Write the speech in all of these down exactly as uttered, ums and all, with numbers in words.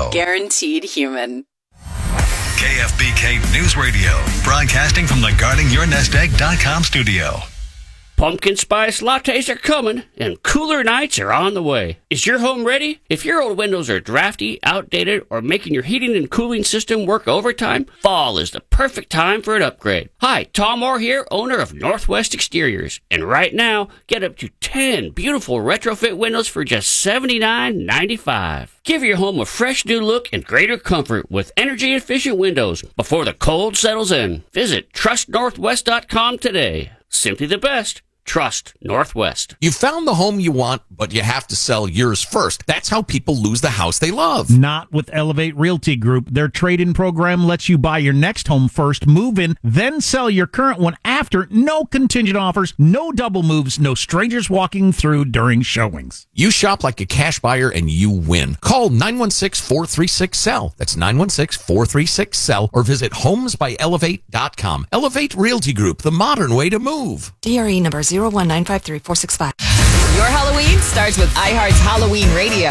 Radio. Guaranteed human. K F B K News Radio, broadcasting from the guarding your nest egg dot com studio. Pumpkin spice lattes are coming, and cooler nights are on the way. Is your home ready? If your old windows are drafty, outdated, or making your heating and cooling system work overtime, fall is the perfect time for an upgrade. Hi, Tom Moore here, owner of Northwest Exteriors. And right now, get up to ten beautiful retrofit windows for just seventy-nine ninety-five. Give your home a fresh new look and greater comfort with energy-efficient windows before the cold settles in. Visit trust northwest dot com today. Simply the best. Trust Northwest. You found the home you want, but you have to sell yours first. That's how people lose the house they love. Not with Elevate Realty Group. Their trade-in program lets you buy your next home first, move in, then sell your current one after. No contingent offers, no double moves, no strangers walking through during showings. You shop like a cash buyer and you win. Call nine one six, four three six, S E L L. That's nine one six, four three six, S E L L or visit homes by elevate dot com. Elevate Realty Group, the modern way to move. D R E number zero one nine five three four six five. Your Halloween starts with iHeart's Halloween Radio.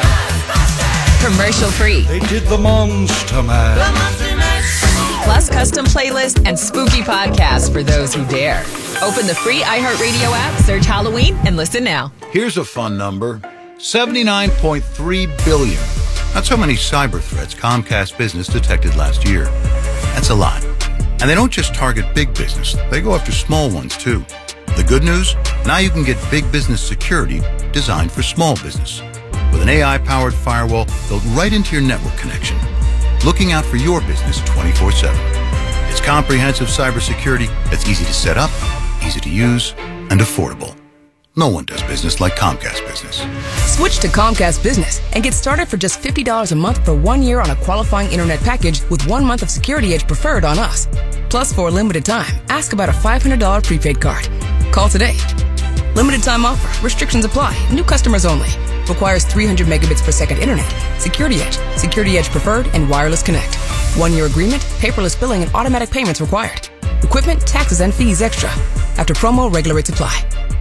Commercial free. They did the Monster Mash. Plus custom playlists and spooky podcasts for those who dare. Open the free iHeartRadio app, search Halloween, and listen now. Here's a fun number. seventy-nine point three billion. That's how many cyber threats Comcast Business detected last year. That's a lot. And they don't just target big business. They go after small ones, too. The good news? Now you can get big business security designed for small business. With an A I-powered firewall built right into your network connection. Looking out for your business twenty-four seven. It's comprehensive cybersecurity that's easy to set up, easy to use, and affordable. No one does business like Comcast Business. Switch to Comcast Business and get started for just fifty dollars a month for one year on a qualifying internet package with one month of Security Edge preferred on us. Plus, for a limited time, ask about a five hundred dollars prepaid card. Call today. Limited time offer. Restrictions apply. New customers only. Requires three hundred megabits per second internet. Security Edge. Security Edge preferred and wireless connect. One-year agreement, paperless billing, and automatic payments required. Equipment, taxes, and fees extra. After promo, regular rates apply.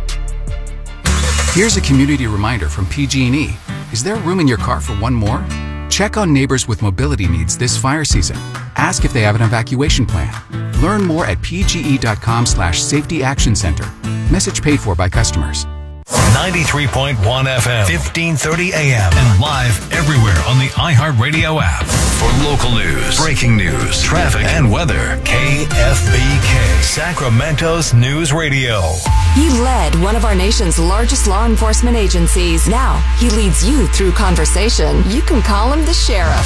Here's a community reminder from P G and E. Is there room in your car for one more? Check on neighbors with mobility needs this fire season. Ask if they have an evacuation plan. Learn more at pge.com slash safety action center. Message paid for by customers. ninety-three point one F M, fifteen thirty A M, and live everywhere on the iHeartRadio app. For local news, breaking news, traffic, and weather, K F B K, Sacramento's News Radio. He led one of our nation's largest law enforcement agencies. Now, he leads you through conversation. You can call him the sheriff.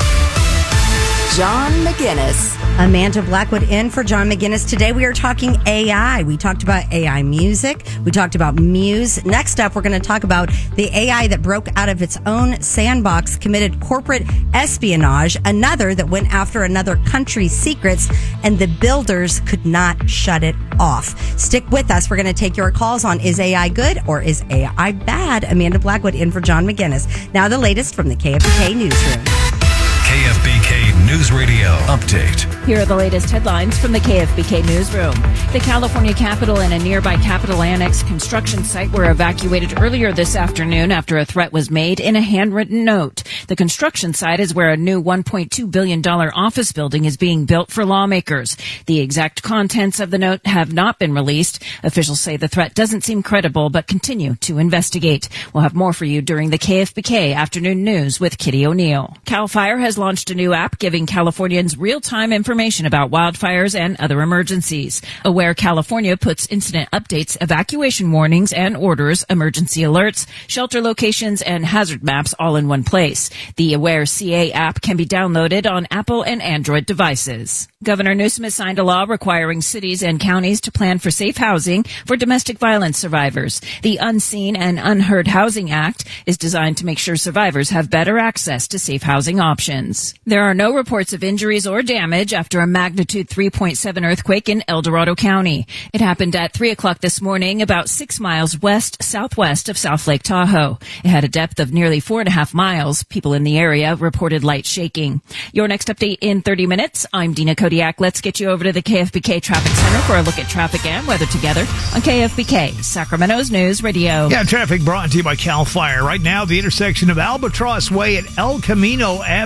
John McGinnis. Amanda Blackwood in for John McGinnis. Today we are talking A I. We talked about A I music. We talked about Muse. Next up, we're going to talk about the A I that broke out of its own sandbox, committed corporate espionage, another that went after another country's secrets, and the builders could not shut it off. Stick with us. We're going to take your calls on is A I good or is A I bad? Amanda Blackwood in for John McGinnis. Now the latest from the K F B K Newsroom. K F B K News Radio Update. Here are the latest headlines from the K F B K Newsroom. The California Capitol and a nearby Capitol Annex construction site were evacuated earlier this afternoon after a threat was made in a handwritten note. The construction site is where a new one point two billion dollars office building is being built for lawmakers. The exact contents of the note have not been released. Officials say the threat doesn't seem credible, but continue to investigate. We'll have more for you during the K F B K Afternoon News with Kitty O'Neill. CAL FIRE has launched a new app giving Californians real-time information about wildfires and other emergencies. Aware California puts incident updates, evacuation warnings and orders, emergency alerts, shelter locations, and hazard maps all in one place. The Aware C A app can be downloaded on Apple and Android devices. Governor Newsom has signed a law requiring cities and counties to plan for safe housing for domestic violence survivors. The Unseen and Unheard Housing Act is designed to make sure survivors have better access to safe housing options. There are no reports of injuries or damage after a magnitude three point seven earthquake in El Dorado County. It happened at three o'clock this morning, about six miles west-southwest of South Lake Tahoe. It had a depth of nearly four and a half miles. People in the area reported light shaking. Your next update in thirty minutes. I'm Dina Kodiak. Let's get you over to the K F B K Traffic Center for a look at traffic and weather together on K F B K, Sacramento's News Radio. Yeah, traffic brought to you by CAL FIRE. Right now, the intersection of Albatross Way and El Camino Avenue.